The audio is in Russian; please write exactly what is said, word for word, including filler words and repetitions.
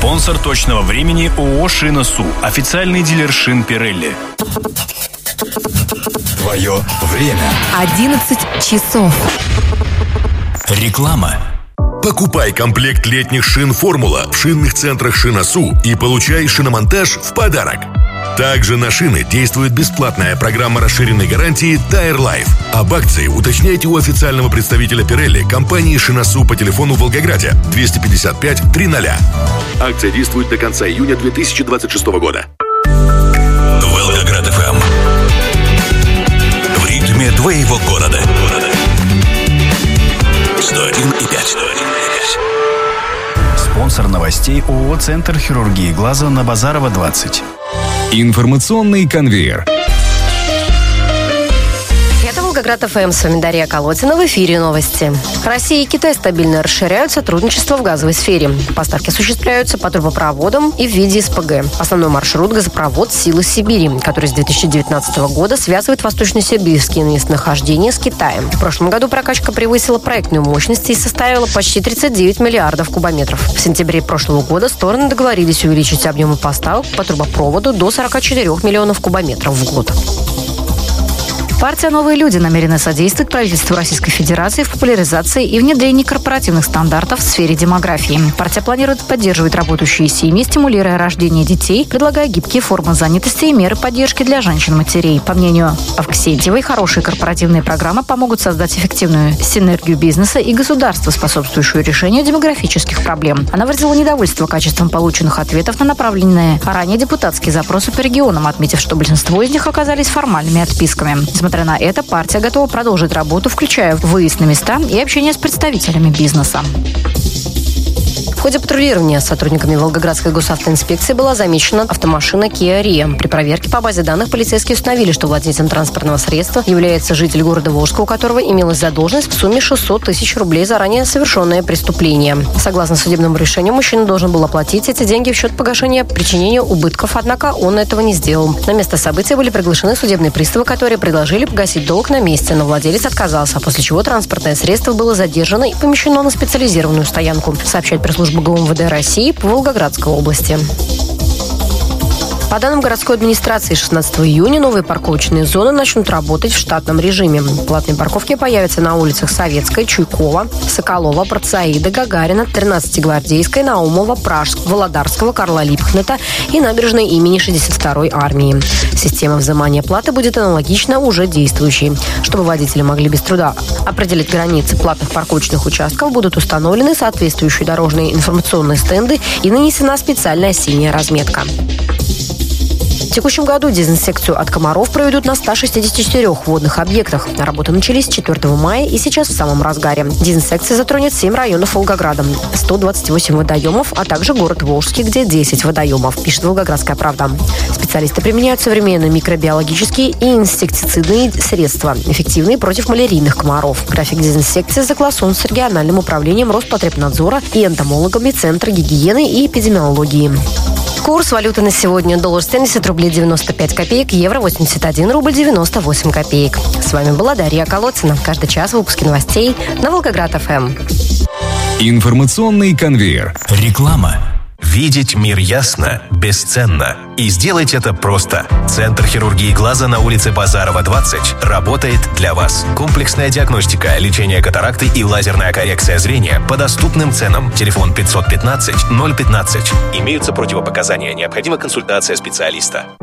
Спонсор точного времени ООО «Шина-Су». Официальный дилер шин Pirelli. Твое время. одиннадцать часов. Реклама. Покупай комплект летних шин «Формула» в шинных центрах «Шина-Су» и получай шиномонтаж в подарок. Также на шины действует бесплатная программа расширенной гарантии Tire Life. Об акции уточняйте у официального представителя Pirelli компании «Шина-Су» по телефону в Волгограде двести пятьдесят пять триста. Акция действует до конца июня две тысячи двадцать шестого года. Волгоград эф эм. В ритме твоего города. сто один и пять. Спонсор новостей ООО «Центр хирургии глаза» на Базарова, двадцать. Информационный конвейер. Это Волгоград эф эм. С вами Дарья Колотина. В эфире новости. Россия и Китай стабильно расширяют сотрудничество в газовой сфере. Поставки осуществляются по трубопроводам и в виде эс пэ гэ. Основной маршрут – газопровод «Силы Сибири», который с две тысячи девятнадцатого года связывает восточно-сибирские местонахождения с Китаем. В прошлом году прокачка превысила проектную мощность и составила почти тридцать девять миллиардов кубометров. В сентябре прошлого года стороны договорились увеличить объемы поставок по трубопроводу до сорок четыре миллионов кубометров в год. Партия «Новые люди» намерена содействовать правительству Российской Федерации в популяризации и внедрении корпоративных стандартов в сфере демографии. Партия планирует поддерживать работающие семьи, стимулируя рождение детей, предлагая гибкие формы занятости и меры поддержки для женщин-матерей. По мнению Авксентьевой, хорошие корпоративные программы помогут создать эффективную синергию бизнеса и государства, способствующую решению демографических проблем. Она выразила недовольство качеством полученных ответов на направленные ранее депутатские запросы по регионам, отметив, что большинство из них оказались формальными отписками. Несмотря на это, партия готова продолжить работу, включая выезд на места и общение с представителями бизнеса. В ходе патрулирования сотрудниками Волгоградской госавтоинспекции была замечена автомашина Kia Rio. При проверке по базе данных полицейские установили, что владельцем транспортного средства является житель города Волжска, у которого имелась задолженность в сумме шестьсот тысяч рублей за ранее совершенное преступление. Согласно судебному решению, мужчина должен был оплатить эти деньги в счет погашения причинения убытков, однако он этого не сделал. На место события были приглашены судебные приставы, которые предложили погасить долг на месте, но владелец отказался, после чего транспортное средство было задержано и помещено на специализированную стоянку, сообщает пресс-служба гэ у эм вэ дэ России по Волгоградской области. По данным городской администрации, шестнадцатого июня новые парковочные зоны начнут работать в штатном режиме. Платные парковки появятся на улицах Советской, Чуйкова, Соколова, Процаида, Гагарина, тринадцатигвардейской, Наумова, Пражского, Володарского, Карла Липкнехта и набережной имени шестьдесят второй армии. Система взимания платы будет аналогична уже действующей. Чтобы водители могли без труда определить границы платных парковочных участков, будут установлены соответствующие дорожные информационные стенды и нанесена специальная синяя разметка. В текущем году дезинсекцию от комаров проведут на ста шестидесяти четырёх водных объектах. Работы начались четвёртого мая и сейчас в самом разгаре. Дезинсекция затронет семь районов Волгограда, сто двадцать восемь водоемов, а также город Волжский, где десять водоемов, пишет «Волгоградская правда». Специалисты применяют современные микробиологические и инсектицидные средства, эффективные против малярийных комаров. График дезинсекции согласован с региональным управлением Роспотребнадзора и энтомологами Центра гигиены и эпидемиологии. Курс валюты на сегодня: доллар семьдесят рублей девяносто пять копеек, евро восемьдесят один рубль девяносто восемь копеек. С вами была Дарья Колотина. Каждый час выпуски новостей на Волгоград эф эм. Информационный конвейер. Реклама. Видеть мир ясно бесценно. И сделать это просто. Центр хирургии глаза на улице Базарова, двадцать работает для вас. Комплексная диагностика, лечение катаракты и лазерная коррекция зрения по доступным ценам. Телефон пятьсот пятнадцать ноль пятнадцать. Имеются противопоказания. Необходима консультация специалиста.